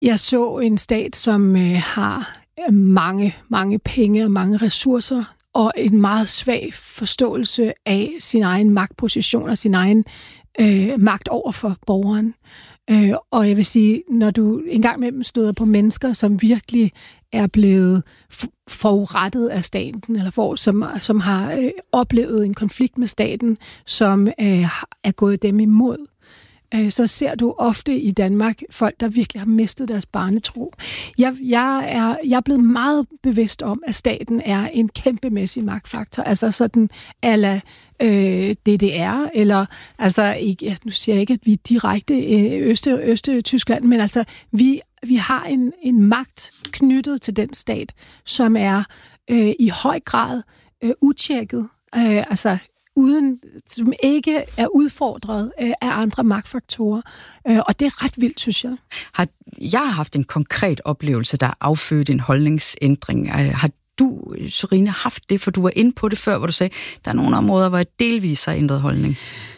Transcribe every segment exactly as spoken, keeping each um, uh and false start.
Jeg så en stat, som øh, har mange, mange penge og mange ressourcer, og en meget svag forståelse af sin egen magtposition og sin egen øh, magt over for borgeren. Øh, og jeg vil sige, når du engang med dem støder på mennesker, som virkelig er blevet forurettet af staten, eller for, som, som har øh, oplevet en konflikt med staten, som øh, er gået dem imod, øh, så ser du ofte i Danmark folk, der virkelig har mistet deres barnetro. Jeg, jeg, er, jeg er blevet meget bevidst om, at staten er en kæmpemæssig magtfaktor, altså sådan a la øh, D D R, eller altså, ikke, nu siger jeg ikke, at vi er direkte i Øst- Øst-Tyskland, men altså, vi Vi har en, en magt knyttet til den stat, som er øh, i høj grad øh, utjekket, øh, altså uden, som ikke er udfordret øh, af andre magtfaktorer. Øh, og det er ret vildt, synes jeg. Har, jeg har haft en konkret oplevelse, der affødte en holdningsændring. Øh, har du, Sørine, haft det? For du var inde på det før, hvor du sagde, der er nogle områder, hvor jeg delvis har ændret holdning.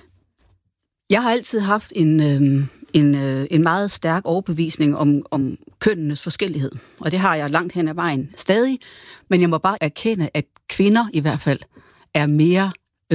Jeg har altid haft en... Øh... En, øh, en meget stærk overbevisning om, om kønnenes forskellighed. Og det har jeg langt hen ad vejen stadig. Men jeg må bare erkende, at kvinder i hvert fald er mere,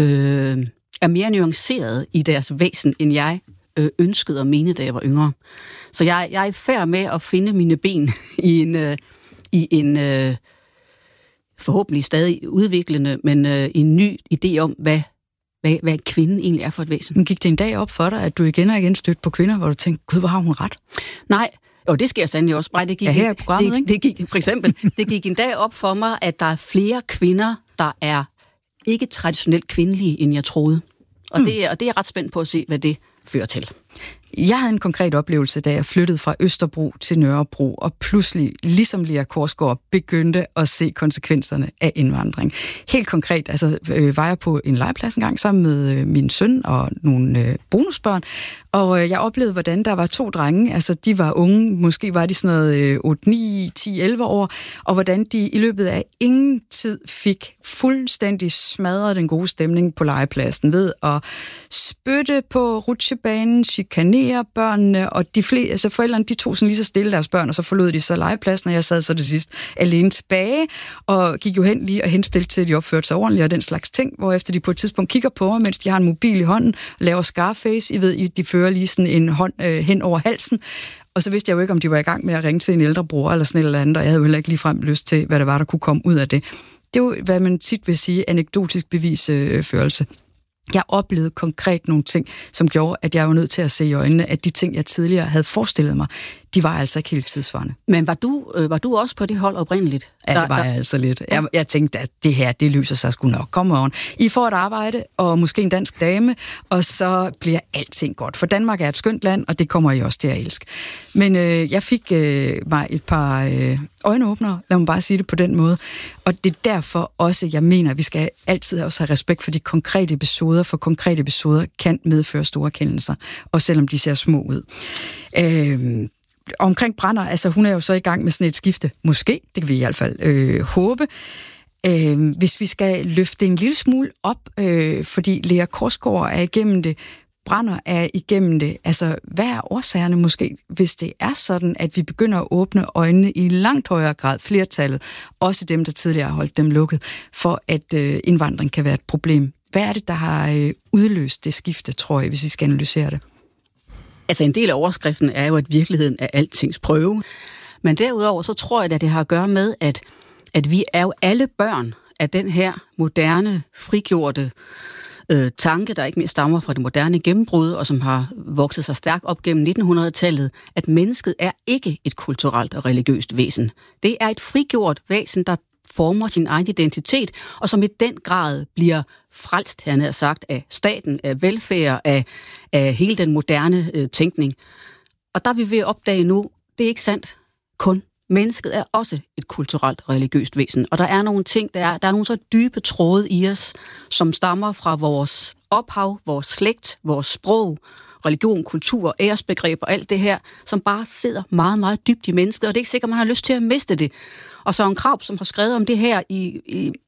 øh, er mere nuanceret i deres væsen, end jeg øh, ønskede at mene, da jeg var yngre. Så jeg, jeg er i færd med at finde mine ben i en, øh, i en øh, forhåbentlig stadig udviklende, men øh, en ny idé om, hvad Hvad, hvad kvinden egentlig er for et væsen. Men gik det en dag op for dig, at du igen og igen stødte på kvinder, hvor du tænkte, gud, hvor har hun ret? Nej, og det sker sandelig også. Nej, det gik, ja, her i programmet, det, ikke? Det gik, for eksempel, det gik en dag op for mig, at der er flere kvinder, der er ikke traditionelt kvindelige, end jeg troede. Og, mm. det, er, og det er jeg ret spændt på at se, hvad det fører til. Jeg havde en konkret oplevelse, da jeg flyttede fra Østerbro til Nørrebro, og pludselig, ligesom Lea Korsgaard, begyndte at se konsekvenserne af indvandring. Helt konkret, altså øh, var jeg på en legeplads en gang sammen med øh, min søn og nogle øh, bonusbørn, og øh, jeg oplevede, hvordan der var to drenge, altså de var unge, måske var de sådan noget øh, otte, ni, ti, elleve år, og hvordan de i løbet af ingen tid fik fuldstændig smadret den gode stemning på legepladsen ved at spytte på rutsjebanen, chikanere børnene, og de flere, altså forældrene, de tog sådan lige så stille deres børn, og så forlod de så legepladsen, og jeg sad så det sidst alene tilbage, og gik jo hen lige og henstilte til, at de opførte sig ordentligt, og den slags ting, hvorefter de på et tidspunkt kigger på mig, mens de har en mobil i hånden, laver Scarface, I ved, de fører lige sådan en hånd øh, hen over halsen, og så vidste jeg jo ikke, om de var i gang med at ringe til en ældre bror, eller sådan et eller andet, og jeg havde jo heller ikke ligefrem lyst til, hvad det var, der kunne komme ud af det. Det er jo, hvad man tit vil sige, anekdotisk bevisførelse. Jeg oplevede konkret nogle ting, som gjorde, at jeg var nødt til at se i øjnene, at de ting, jeg tidligere havde forestillet mig, de var altså ikke helt tidsvarende. Men var du, øh, var du også på det hold oprindeligt? Ja, det var jeg altså lidt. Jeg, jeg tænkte, at det her, det løser sig sgu nok. Kom on. I får et arbejde, og måske en dansk dame, og så bliver alting godt. For Danmark er et skønt land, og det kommer I også til at elske. Men øh, jeg fik øh, mig et par øh, øjenåbnere, lad mig bare sige det på den måde. Og det er derfor også, jeg mener, at vi skal altid også have respekt for de konkrete episoder, for konkrete episoder kan medføre store kendelser, også selvom de ser små ud. Øh, Omkring Brænder, altså hun er jo så i gang med sådan et skifte. Måske, det kan vi i hvert fald øh, håbe. Øh, hvis vi skal løfte en lille smule op, øh, fordi Lea Korsgaard er igennem det, Brænder er igennem det. Altså, hvad er årsagerne måske, hvis det er sådan, at vi begynder at åbne øjnene i langt højere grad, flertallet, også dem, der tidligere har holdt dem lukket, for at øh, indvandring kan være et problem. Hvad er det, der har øh, udløst det skifte, tror jeg, hvis I skal analysere det? Altså en del af overskriften er jo, at virkeligheden er altings prøve. Men derudover så tror jeg, at det har at gøre med, at, at vi er jo alle børn af den her moderne, frigjorte øh, tanke, der ikke mere stammer fra det moderne gennembrud, og som har vokset sig stærkt op gennem nitten hundrede-tallet, at mennesket er ikke et kulturelt og religiøst væsen. Det er et frigjort væsen, der former sin egen identitet, og som i den grad bliver frelst, han har sagt, af staten, af velfærd, af, af hele den moderne øh, tænkning. Og der er vi ved at opdage nu, det er ikke sandt kun. Mennesket er også et kulturelt og religiøst væsen, og der er nogle ting, der er, der er nogle så dybe tråde i os, som stammer fra vores ophav, vores slægt, vores sprog, religion, kultur, æresbegreb og alt det her, som bare sidder meget, meget dybt i mennesket, og det er ikke sikkert, man har lyst til at miste det. Og Søren Kraup, som har skrevet om det her i, i,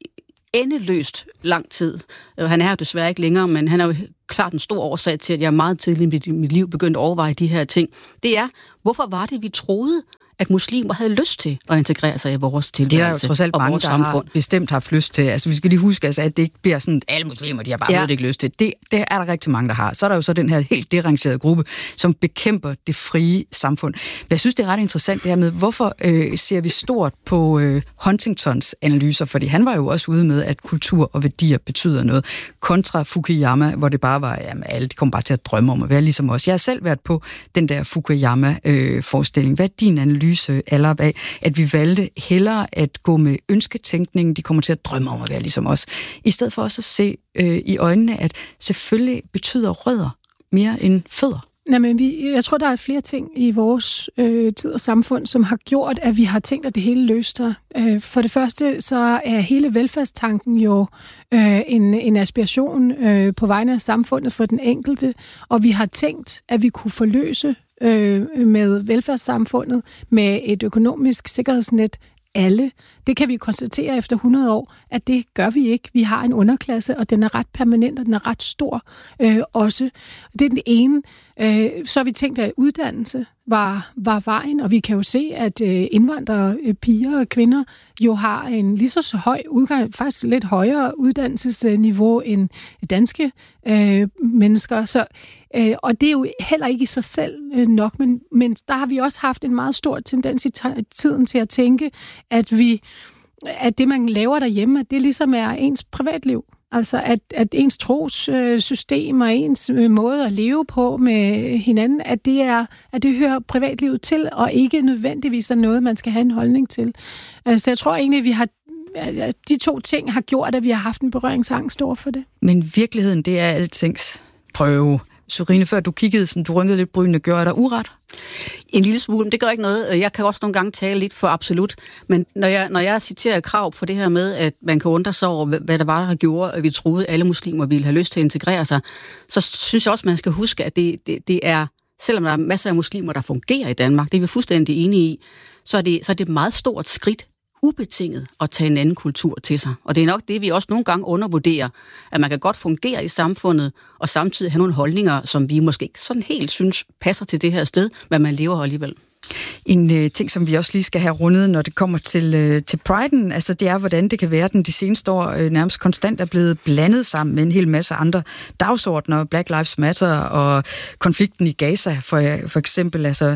endeløst lang tid. Han er jo desværre ikke længere, men han er jo klart en stor årsag til, at jeg meget tidligt i mit liv begyndte at overveje de her ting. Det er, hvorfor var det, vi troede, at muslimer havde lyst til at integrere sig i vores tilværelse. Det er jo trods alt mange, der samfund. har bestemt haft lyst til. Altså, vi skal lige huske, altså, at det ikke bliver sådan, alle muslimer, de har bare ja. ikke lyst til. Det, det er der rigtig mange, der har. Så er der jo så den her helt derangerede gruppe, som bekæmper det frie samfund. Men jeg synes, det er ret interessant det her med, hvorfor øh, ser vi stort på øh, Huntingtons analyser? Fordi han var jo også ude med, at kultur og værdier betyder noget. Kontra Fukuyama, hvor det bare var, jamen alle, de kom bare til at drømme om at være ligesom os. Jeg har selv været på den der Fukuyama-forestilling. Øh, Hvad er din analyse eller af, at vi valgte hellere at gå med ønsketænkningen, de kommer til at drømme om at være ligesom os, i stedet for også at se øh, i øjnene, at selvfølgelig betyder rødder mere end fødder. Nej, men vi, jeg tror, der er flere ting i vores øh, tid og samfund, som har gjort, at vi har tænkt, at det hele løste. Øh, for det første, så er hele velfærdstanken jo øh, en, en aspiration øh, på vegne af samfundet for den enkelte, og vi har tænkt, at vi kunne forløse øh, med velfærdssamfundet med et økonomisk sikkerhedsnet alle. Det kan vi konstatere efter hundrede år, at det gør vi ikke. Vi har en underklasse, og den er ret permanent, og den er ret stor øh, også. Det er den ene. Øh, så har vi tænkt, at uddannelse var, var vejen, og vi kan jo se, at øh, indvandrere, øh, piger og kvinder jo har en lige så høj udgang, faktisk lidt højere uddannelsesniveau end danske øh, mennesker. Så, øh, og det er jo heller ikke i sig selv øh, nok, men, men der har vi også haft en meget stor tendens i t- tiden til at tænke, at vi at det, man laver derhjemme, at det ligesom er ens privatliv. Altså, at, at ens trossystem og ens måde at leve på med hinanden, at det, er, at det hører privatlivet til, og ikke nødvendigvis er noget, man skal have en holdning til. Altså, jeg tror egentlig, at vi har de to ting har gjort, at vi har haft en berøringsangst over for det. Men virkeligheden, det er altings prøve. Sørine, før du kiggede, sådan, du rynkede lidt brynene, gør der uret? En lille smule, men det gør ikke noget. Jeg kan også nogle gange tale lidt for absolut, men når jeg, når jeg citerer Krav for det her med, at man kan undre sig over, hvad der var, der gjorde, at vi troede, at alle muslimer ville have lyst til at integrere sig, så synes jeg også, man skal huske, at det, det, det er, selvom der er masser af muslimer, der fungerer i Danmark, det er vi fuldstændig enige i, så er det, så er det et meget stort skridt, ubetinget at tage en anden kultur til sig. Og det er nok det, vi også nogle gange undervurderer, at man kan godt fungere i samfundet, og samtidig have nogle holdninger, som vi måske ikke sådan helt synes passer til det her sted, men man lever alligevel. En øh, ting, som vi også lige skal have rundet, når det kommer til, øh, til Pride'en, altså det er, hvordan det kan være, at den de seneste år øh, nærmest konstant er blevet blandet sammen med en hel masse andre dagsordner, Black Lives Matter og konflikten i Gaza, for, for eksempel, altså,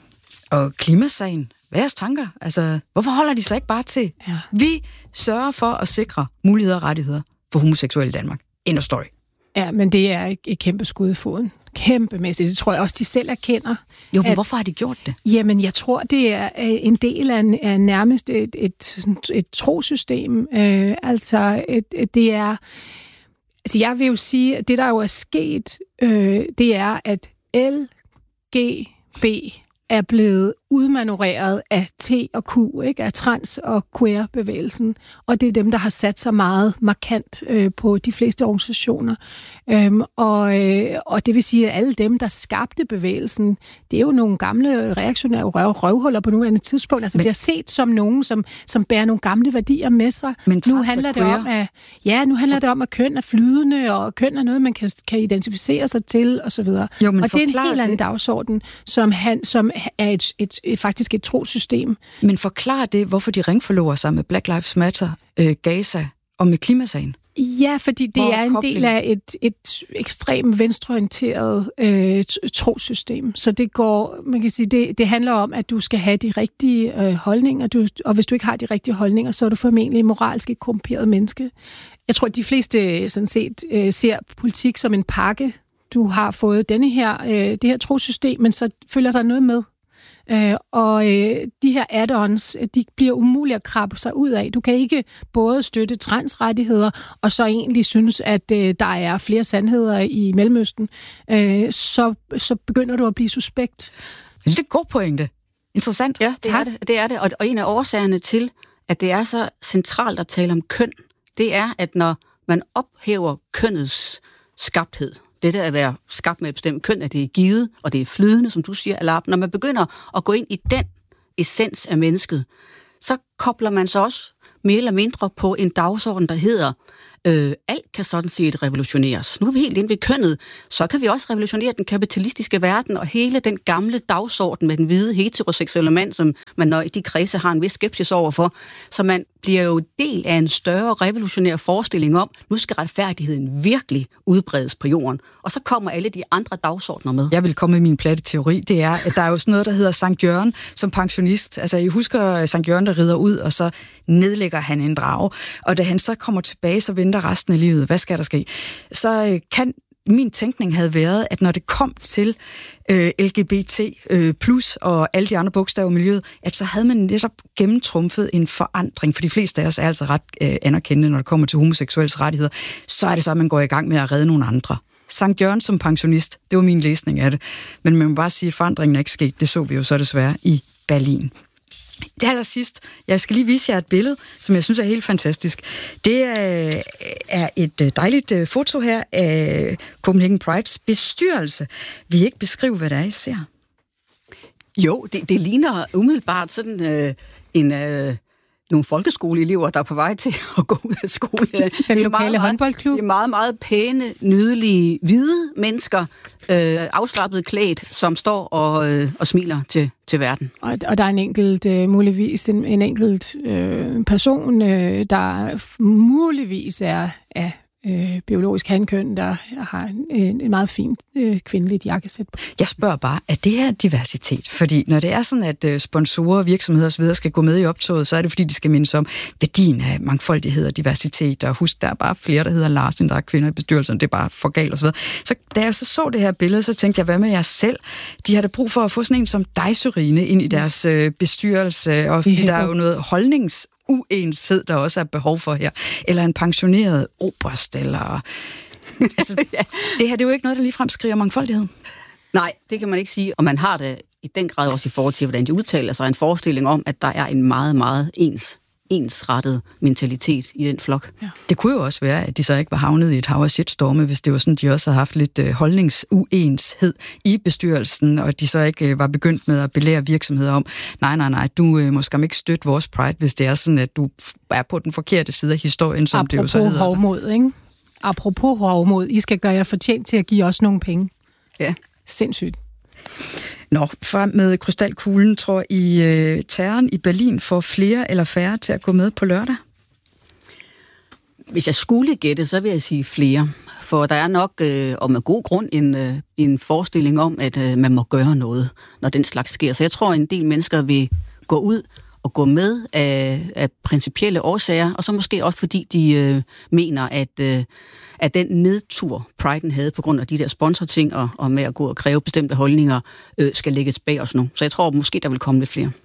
og klimasagen. Hvad er jeres tanker? Altså, hvorfor holder de sig ikke bare til? Ja. Vi sørger for at sikre muligheder og rettigheder for homoseksuelle i Danmark. End of story. Ja, men det er et kæmpe skud i foden. Kæmpemæssigt. Det tror jeg også, de selv erkender. Jo, men at, hvorfor har de gjort det? Jamen, jeg tror, det er en del af, af nærmest et, et, et trosystem. Øh, altså, et, det er... Altså, jeg vil jo sige, at det, der jo er sket, øh, det er, at L G B er blevet udmanøvreret af T og Q, ikke? Af trans- og queer-bevægelsen. Og det er dem, der har sat sig meget markant øh, på de fleste organisationer. Øhm, og, øh, og det vil sige, at alle dem, der skabte bevægelsen, det er jo nogle gamle reaktionære røv- røvhuller på nuværende tidspunkt. Altså, men, vi har set som nogen, som, som bærer nogle gamle værdier med sig. Men nu handler det om, at, ja, nu handler det om, at køn er flydende, og køn er noget, man kan, kan identificere sig til, og så videre. Jo, og det er en helt anden dagsorden, som, han, som er et, et Et, faktisk et trosystem. Men forklar det, hvorfor de ringforlover sig med Black Lives Matter, øh, Gaza og med klimasagen? Ja, fordi det Hvor er en kobling? del af et, et ekstremt venstreorienteret øh, trosystem. Så det går, man kan sige, det, det handler om, at du skal have de rigtige øh, holdninger, du, og hvis du ikke har de rigtige holdninger, så er du formentlig en moralsk korrumperet menneske. Jeg tror, at de fleste sådan set øh, ser politik som en pakke. Du har fået denne her, øh, det her trosystem, men så følger der noget med. Uh, og uh, de her add-ons, de bliver umulige at krabbe sig ud af. Du kan ikke både støtte transrettigheder, og så egentlig synes, at uh, der er flere sandheder i Mellemøsten. Uh, så, så begynder du at blive suspekt. Det er en god pointe. Interessant. Ja, det er det. det, er det. Og, og en af årsagerne til, at det er så centralt at tale om køn, det er, at når man ophæver kønnets skabthed, det der at være skabt med et bestemt køn, at det er givet, og det er flydende, som du siger, eller når man begynder at gå ind i den essens af mennesket, så kobler man så også mere eller mindre på en dagsorden, der hedder, øh, alt kan sådan set revolutioneres. Nu er vi helt inde ved kønnet, så kan vi også revolutionere den kapitalistiske verden, og hele den gamle dagsorden med den hvide heteroseksuelle mand, som man når i de kredse har en vis skepsis overfor. Så man bliver jo del af en større revolutionær forestilling om, nu skal retfærdigheden virkelig udbredes på jorden. Og så kommer alle de andre dagsordner med. Jeg vil komme med min platte teori. Det er, at der er jo sådan noget, der hedder Sankt Jørgen som pensionist. Altså, I husker Sankt Jørgen, der rider ud, og så nedlægger han en drage. Og da han så kommer tilbage, så venter resten af livet. Hvad skal der ske? Så kan min tænkning havde været, at når det kom til øh, L G B T øh, plus og alle de andre bogstaver i miljøet, at så havde man netop gennemtrumfet en forandring, for de fleste af os er altså ret øh, anerkendende, når det kommer til homoseksuelles rettigheder. Så er det så, at man går i gang med at redde nogle andre. Sankt Jørgen som pensionist, det var min læsning af det. Men man må bare sige, at forandringen er ikke sket. Det så vi jo så desværre i Berlin. Det aller sidst, jeg skal lige vise jer et billede, som jeg synes er helt fantastisk. Det er et dejligt foto her af Copenhagen Prides bestyrelse. Vil I ikke beskrive, hvad det er, I ser? Jo, det, det ligner umiddelbart sådan øh, en... Øh nogle folkeskoleelever, der er på vej til at gå ud af skole. Den lokale håndboldklub. Det er meget, meget pæne, nydelige, hvide mennesker, øh, afslappet klædt, som står og, øh, og smiler til, til verden. Og, og der er en enkelt, øh, muligvis en, en enkelt øh, person, øh, der muligvis er af øh, biologisk hankøn, der har en, en meget fint øh, kvindeligt jakkesæt på. Jeg spørger bare, er det her diversitet? Fordi når det er sådan, at øh, sponsorer, virksomheder osv. skal gå med i optoget, så er det fordi, de skal mindes om værdien af mangfoldighed og diversitet, og husk, der er bare flere, der hedder Lars, end der er kvinder i bestyrelsen, det er bare for galt osv. Så da jeg så så det her billede, så tænkte jeg, hvad med jer selv? De har da brug for at få sådan en som dig, Sørine, ind i deres øh, bestyrelse, og fordi der er jo noget holdnings uenshed, der også er behov for her. Eller en pensioneret oberst, eller... altså, ja. Det her, det er jo ikke noget, der ligefrem skriger mangfoldighed. Nej, det kan man ikke sige. Og man har det i den grad også i forhold til, hvordan de udtaler sig. En forestilling om, at der er en meget, meget ens, ensrettet mentalitet i den flok. Ja. Det kunne jo også være, at de så ikke var havnet i et hav af shitstorme, hvis det var sådan, de også havde haft lidt øh, holdningsuenshed i bestyrelsen, og de så ikke øh, var begyndt med at belære virksomheder om, nej, nej, nej, du øh, må skam ikke støtte vores Pride, hvis det er sådan, at du er på den forkerte side af historien, som apropos det jo så hedder. Apropos hovmod, ikke? Apropos hovmod, I skal gøre jer fortjent til at give os nogle penge. Ja. Sindssygt. Nå, frem med krystalkuglen, tror I, øh, terroren i Berlin får flere eller færre til at gå med på lørdag? Hvis jeg skulle gætte, så vil jeg sige flere. For der er nok, øh, og med god grund, en, øh, en forestilling om, at øh, man må gøre noget, når den slags sker. Så jeg tror, at en del mennesker vil gå ud og gå med af, af principielle årsager, og så måske også fordi de øh, mener, at, øh, at den nedtur, Pride'en havde på grund af de der sponsorting og, og med at gå og kræve bestemte holdninger, øh, skal lægges bag os nu. Så jeg tror måske, der vil komme lidt flere.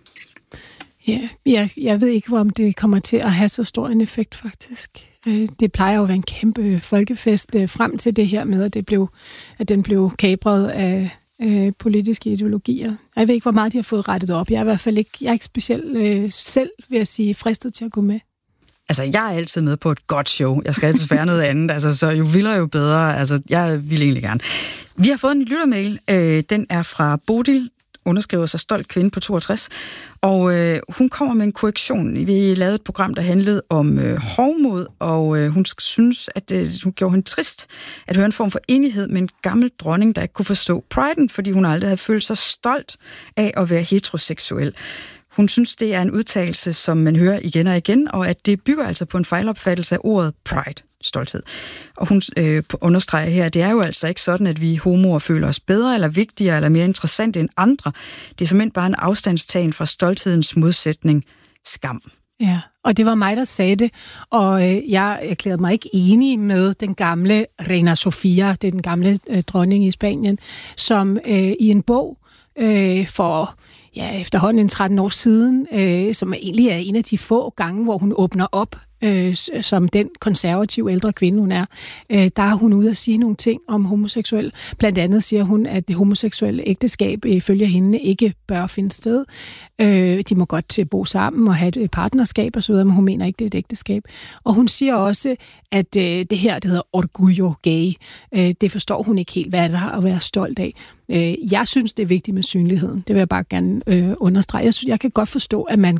Ja, jeg, jeg ved ikke, om det kommer til at have så stor en effekt, faktisk. Det plejer jo at være en kæmpe folkefest frem til det her med, at, det blev, at den blev kapret af øh, politiske ideologier. Jeg ved ikke, hvor meget de har fået rettet op. Jeg er i hvert fald ikke, jeg er ikke specielt øh, selv, vil jeg sige, fristet til at gå med. Altså, jeg er altid med på et godt show. Jeg skal altid være noget andet. Altså, så jo vildere, jo bedre. Altså, jeg vil egentlig gerne. Vi har fået en lyttermail. Øh, den er fra Bodil, underskriver sig stolt kvinde på toogtres, og øh, hun kommer med en korrektion. Vi lavede et program, der handlede om øh, hovmod, og øh, hun synes, at øh, hun gjorde hende trist at høre en form for enighed med en gammel dronning, der ikke kunne forstå priden, fordi hun aldrig havde følt sig stolt af at være heteroseksuel. Hun synes, det er en udtalelse, som man hører igen og igen, og at det bygger altså på en fejlopfattelse af ordet pride, stolthed. Og hun øh, understreger her, at det er jo altså ikke sådan, at vi homoer føler os bedre, eller vigtigere, eller mere interessante end andre. Det er simpelthen bare en afstandstagen fra stolthedens modsætning, skam. Ja, og det var mig, der sagde det, og øh, jeg erklærede mig ikke enig med den gamle Reina Sofia, det er den gamle øh, dronning i Spanien, som øh, i en bog øh, for... ja, efterhånden tretten år siden, øh, som egentlig er en af de få gange, hvor hun åbner op øh, som den konservative ældre kvinde, hun er. Øh, der er hun ude at sige nogle ting om homoseksuel. Blandt andet siger hun, at det homoseksuelle ægteskab ifølge hende ikke bør finde sted. Øh, de må godt bo sammen og have et partnerskab og så videre, men hun mener ikke, det er et ægteskab. Og hun siger også, at øh, det her, det hedder orgullo gay, øh, det forstår hun ikke helt, hvad det har at være stolt af. Jeg synes, det er vigtigt med synligheden. Det vil jeg bare gerne øh, understrege. Jeg, synes, jeg kan godt forstå, at man går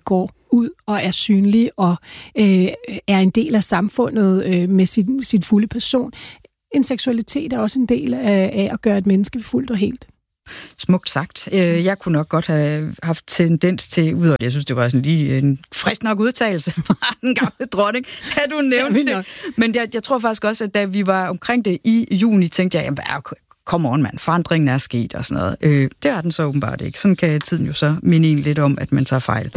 ud og er synlig og øh, er en del af samfundet øh, med sin, sin fulde person. En seksualitet er også en del af, af at gøre et menneske fuldt og helt. Smukt sagt. Jeg kunne nok godt have haft tendens til, udover jeg synes, det var sådan lige en frisk nok udtalelse fra den gamle dronning, da du nævnte det. Men jeg, jeg tror faktisk også, at da vi var omkring det i juni, tænkte jeg, jamen, come on, mand, forandringen er sket og sådan noget. Øh, det er den så åbenbart ikke. Sådan kan tiden jo så minde en lidt om, at man tager fejl.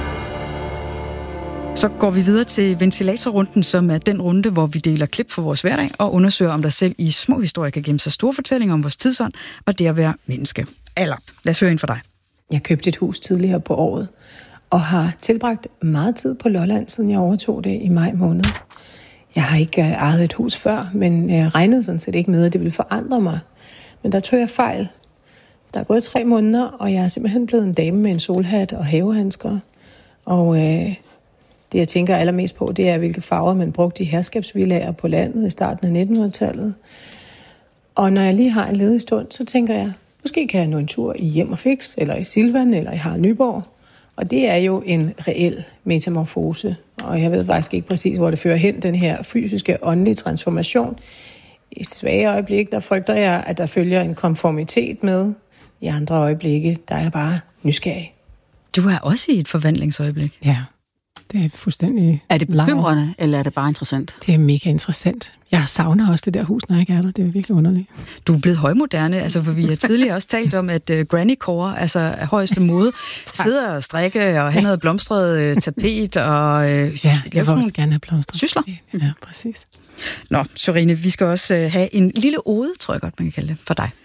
Så går vi videre til ventilatorrunden, som er den runde, hvor vi deler klip fra vores hverdag og undersøger, om der selv i små historier kan gemme sig store fortællinger om vores tidsånd og det at være menneske. Eller, lad os høre ind for dig. Jeg købte et hus tidligere på året og har tilbragt meget tid på Lolland, siden jeg overtog det i maj måned. Jeg har ikke ejet et hus før, men jeg regnede sådan set ikke med, at det ville forandre mig. Men der tog jeg fejl. Der er gået tre måneder, og jeg er simpelthen blevet en dame med en solhat og havehandsker. Og øh, det, jeg tænker allermest på, det er, hvilke farver man brugte i herskabsvillager på landet i starten af nittenhundredetallet. Og når jeg lige har en ledig stund, så tænker jeg, måske kan jeg nå en tur i Hjem og Fix, eller i Silvan, eller i Harald Nyborg. Og det er jo en reel metamorfose. Og jeg ved faktisk ikke præcis, hvor det fører hen, den her fysiske, åndelige transformation. I svage øjeblik, der frygter jeg, at der følger en konformitet med. I andre øjeblikke, der er jeg bare nysgerrig. Du er også i et forvandlingsøjeblik. Ja, det er fuldstændig... Er det bekymrende, eller er det bare interessant? Det er mega interessant. Jeg savner også det der hus, når jeg ikke er der. Det er virkelig underligt. Du er blevet højmoderne, altså for vi har tidligere også talt om, at uh, grannycore, altså af højeste mode, sidder og strikke og have noget blomstret uh, tapet og... Uh, ja, jeg vil også gerne have blomstret. Sysler. Ja, præcis. Nå, Sørine, vi skal også uh, have en lille ode, tror jeg godt, man kan kalde det, for dig.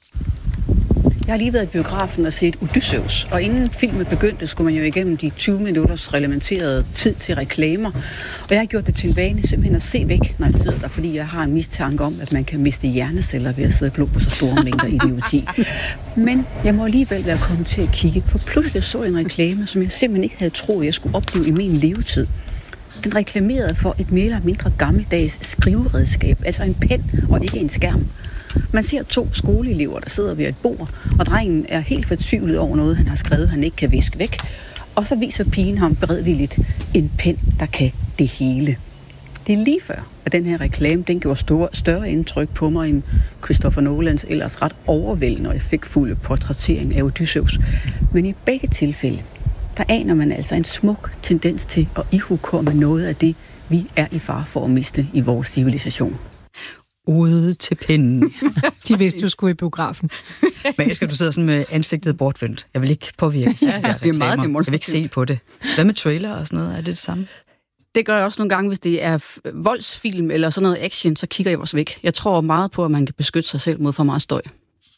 Jeg har lige været i biografen og set Odysseus, og inden filmen begyndte, skulle man jo igennem de tyve minutters reglementerede tid til reklamer. Og jeg har gjort det til en vane simpelthen at se væk, når jeg sidder der, fordi jeg har en mistanke om, at man kan miste hjerneceller ved at sidde og glo på så store mængder idioti. Men jeg må alligevel være kommet til at kigge, for pludselig så jeg en reklame, som jeg simpelthen ikke havde troet, jeg skulle opleve i min levetid. Den reklamerede for et mere eller mindre gammeldags skriveredskab, altså en pen og ikke en skærm. Man ser to skoleelever, der sidder ved et bord, og drengen er helt fortvivlet over noget, han har skrevet, han ikke kan viske væk. Og så viser pigen ham beredvilligt en pen, der kan det hele. Det er lige før, at den her reklame, den gjorde store, større indtryk på mig end Christopher Nolans ellers ret overvældende og effektfulde portrættering af Odysseus. Men i begge tilfælde, der aner man altså en smuk tendens til at ihukomme noget af det, vi er i fare for at miste i vores civilisation. Ode til pinden. De vidste, du skulle i biografen. Men jeg skal du sidde sådan med ansigtet bortvendt. Jeg vil ikke påvirke. Ja, ja, det er meget demonstrativt. Jeg vil ikke se på det. Hvad med trailer og sådan noget? Er det det samme? Det gør jeg også nogle gange, hvis det er voldsfilm eller sådan noget action, så kigger jeg også væk. Jeg tror meget på, at man kan beskytte sig selv mod for meget støj.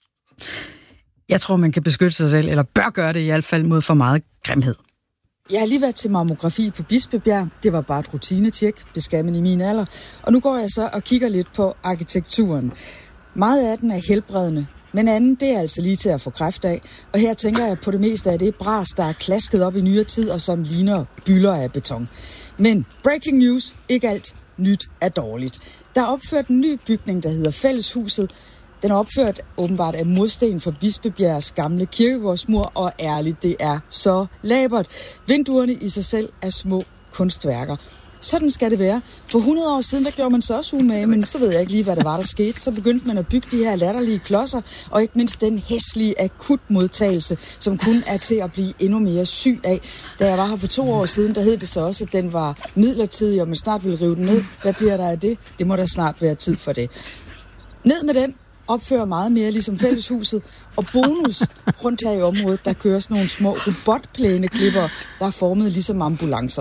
Jeg tror, man kan beskytte sig selv, eller bør gøre det i hvert fald, mod for meget grimhed. Jeg har lige været til mammografi på Bispebjerg. Det var bare et rutinetjek, det skal man i min alder. Og nu går jeg så og kigger lidt på arkitekturen. Meget af den er helbredende, men anden, det er altså lige til at få kræft af. Og her tænker jeg på det meste af det bras, der er klasket op i nyere tid, og som ligner bylder af beton. Men breaking news, ikke alt nyt er dårligt. Der er opført en ny bygning, der hedder Fælleshuset. Den er opført åbenbart af mursten fra Bispebjergs gamle kirkegårdsmur, og ærligt, det er så labert. Vinduerne i sig selv er små kunstværker. Sådan skal det være. For hundrede år siden, der gjorde man så også umage, men så ved jeg ikke lige, hvad der var, der skete. Så begyndte man at bygge de her latterlige klodser, og ikke mindst den hæslige akutmodtagelse, som kun er til at blive endnu mere syg af. Da jeg var her for to år siden, der hed det så også, at den var midlertidig, og man snart ville rive den ned. Hvad bliver der af det? Det må der snart være tid for det. Ned med den. Opfører meget mere ligesom Fælleshuset, og bonus rundt her i området, der kører sådan nogle små robotplæneklipper, der er formet ligesom ambulancer.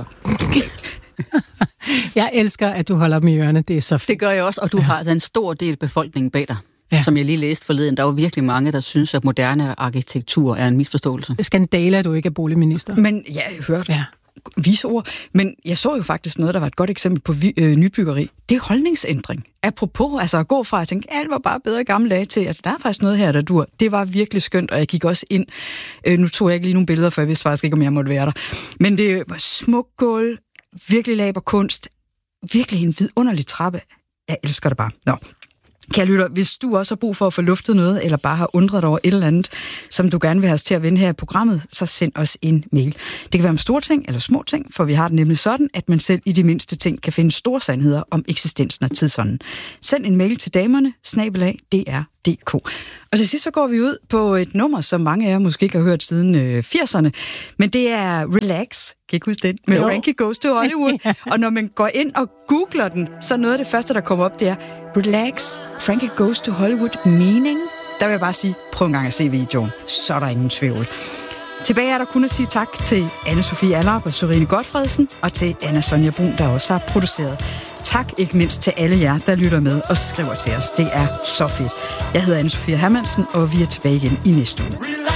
Jeg elsker, at du holder dem i ørerne. Det er så fedt. Det gør jeg også, og du ja. har en stor del af befolkningen bag dig. Ja. Som jeg lige læste forleden. Der var virkelig mange, der synes, at moderne arkitektur er en misforståelse. Det er skandale, at du ikke er boligminister. Men ja, jeg hørte ja. vise ord. Men jeg så jo faktisk noget, der var et godt eksempel på vi, øh, nybyggeri. Det er holdningsændring. Apropos, altså at gå fra at tænke, alt var bare bedre i gamle dage, til at der er faktisk noget her, der dur. Det var virkelig skønt, og jeg gik også ind. Øh, nu tog jeg ikke lige nogle billeder, for jeg vidste faktisk ikke, om jeg måtte være der. Men det var smuk gulv, virkelig laberkunst, virkelig en vidunderlig trappe. Jeg elsker det bare. Nå. Kære lytter, hvis du også har brug for at få luftet noget, eller bare har undret over et eller andet, som du gerne vil have os til at vende her i programmet, så send os en mail. Det kan være om store ting eller små ting, for vi har det nemlig sådan, at man selv i de mindste ting kan finde store sandheder om eksistensen og tidsånden. Send en mail til damerne, snabel-a d r punktum d k. Og til sidst så går vi ud på et nummer, som mange af jer måske ikke har hørt siden øh, firserne, men det er Relax, kan I ikke huske den, med Frankie Goes to Hollywood. Ja. Og når man går ind og googler den, så noget af det første, der kommer op, det er Relax, Frankie Goes to Hollywood, mening. Der vil jeg bare sige, prøv en gang at se videoen, så er der ingen tvivl. Tilbage er der kun at sige tak til Anne-Sophie Allerup og Sørine Godfredsen, og til Anna Sonja Brun, der også har produceret. Tak ikke mindst til alle jer, der lytter med og skriver til os. Det er så fedt. Jeg hedder Anne-Sophie Hermansen, og vi er tilbage igen i næste uge.